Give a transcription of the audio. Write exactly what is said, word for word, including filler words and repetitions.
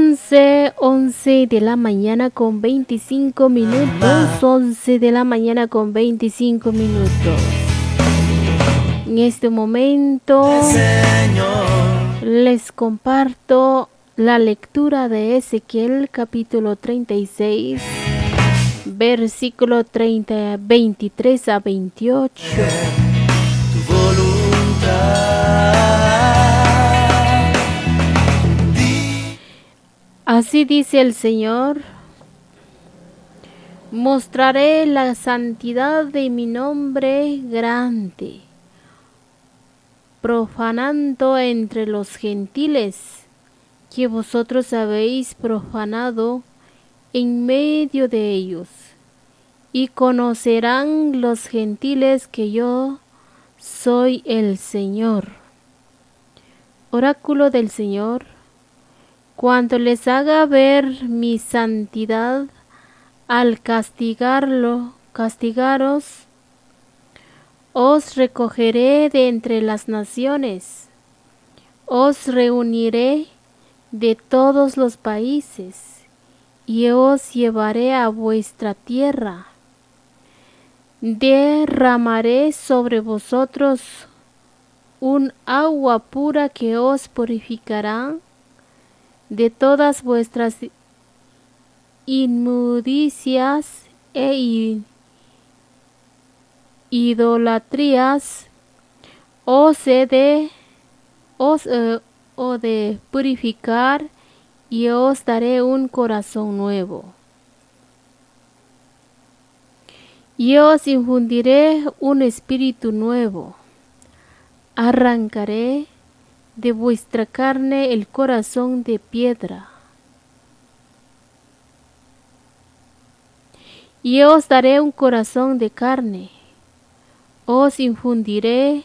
once, once de la mañana con veinticinco minutos, once de la mañana con veinticinco minutos. En este momento les comparto la lectura de Ezequiel capítulo treinta y seis, versículo treinta, veintitrés a veintiocho. Tu voluntad. Así dice el Señor: mostraré la santidad de mi nombre grande, profanando entre los gentiles, que vosotros habéis profanado en medio de ellos, y conocerán los gentiles que yo soy el Señor. Oráculo del Señor: cuando les haga ver mi santidad, al castigarlo, castigaros, os recogeré de entre las naciones, os reuniré de todos los países, y os llevaré a vuestra tierra. Derramaré sobre vosotros un agua pura que os purificará de todas vuestras inmundicias e idolatrías. Os he de, os, eh, o de purificar, y os daré un corazón nuevo. Y os infundiré un espíritu nuevo. Arrancaré de vuestra carne el corazón de piedra, y os daré un corazón de carne. Os infundiré